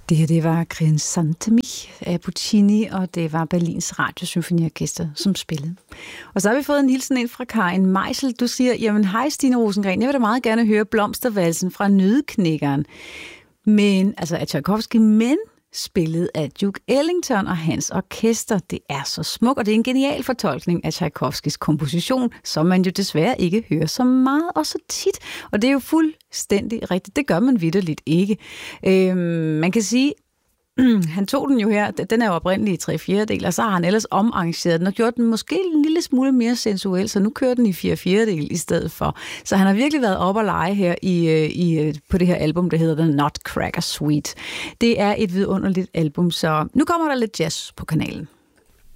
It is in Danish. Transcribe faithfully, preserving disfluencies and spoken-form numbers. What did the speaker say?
Det her, det var Crescente mich af Puccini, og det var Berlins Radiosymfoniorkester, som spillede. Og så har vi fået en hilsen ind fra Karin Meisel. Du siger, jamen hej Stine Rosengren, jeg vil da meget gerne høre Blomstervalsen fra Nøddeknækkeren. Men, altså af Tchaikovsky, men spillet af Duke Ellington og hans orkester. Det er så smukt, og det er en genial fortolkning af Tchaikovskys komposition, som man jo desværre ikke hører så meget og så tit. Og det er jo fuldstændig rigtigt. Det gør man vitterligt ikke. Øhm, man kan sige, han tog den jo her, den er jo oprindelig i tre fjerdedel, og så har han ellers omarrangeret den og gjort den måske en lille smule mere sensuel, så nu kører den i fire fjerdedel i stedet for. Så han har virkelig været op og lege her i, i, på det her album, der hedder The Nutcracker Suite. Det er et vidunderligt album, så nu kommer der lidt jazz på kanalen.